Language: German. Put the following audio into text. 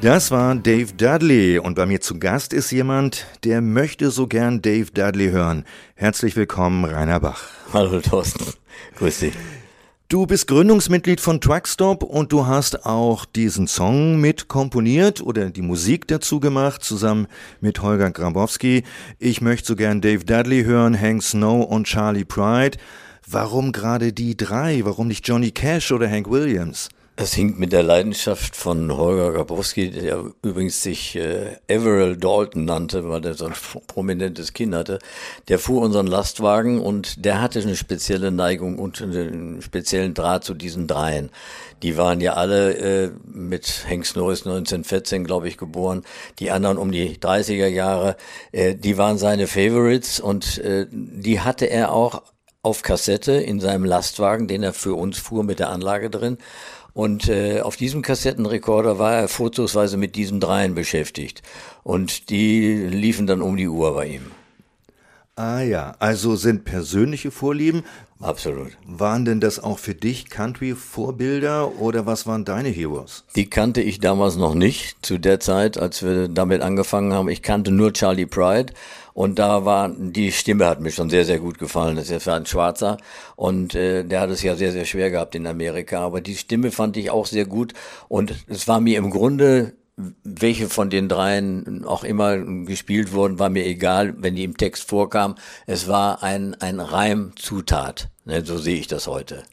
Das war Dave Dudley und bei mir zu Gast ist jemand, der möchte so gern Dave Dudley hören. Herzlich willkommen, Rainer Bach. Hallo Thorsten, grüß dich. Du bist Gründungsmitglied von Truckstop und du hast auch diesen Song mit komponiert oder die Musik dazu gemacht, zusammen mit Holger Grabowski. Ich möchte so gern Dave Dudley hören, Hank Snow und Charlie Pride. Warum gerade die drei? Warum nicht Johnny Cash oder Hank Williams? Es hinkt mit der Leidenschaft von Holger Grabowski, der übrigens sich Averill Dalton nannte, weil der so ein prominentes Kind hatte. Der fuhr unseren Lastwagen und der hatte eine spezielle Neigung und einen speziellen Draht zu diesen dreien. Die waren ja alle mit Hank Snow ist 1914, glaube ich, geboren. Die anderen um die 30er Jahre. Die waren seine Favorites und die hatte er auch auf Kassette in seinem Lastwagen, den er für uns fuhr mit der Anlage drin. Und auf diesem Kassettenrekorder war er vorzugsweise mit diesen dreien beschäftigt. Und die liefen dann um die Uhr bei ihm. Ah ja, also sind persönliche Vorlieben. Absolut. Waren denn das auch für dich Country-Vorbilder oder was waren deine Heroes? Die kannte ich damals noch nicht, zu der Zeit, als wir damit angefangen haben. Ich kannte nur Charlie Pride und die Stimme hat mir schon sehr, sehr gut gefallen. Das war ein Schwarzer und der hat es ja sehr, sehr schwer gehabt in Amerika. Aber die Stimme fand ich auch sehr gut und es war mir im Grunde, welche von den dreien auch immer gespielt wurden, war mir egal, wenn die im Text vorkam. Es war ein Reimzutat. So sehe ich das heute.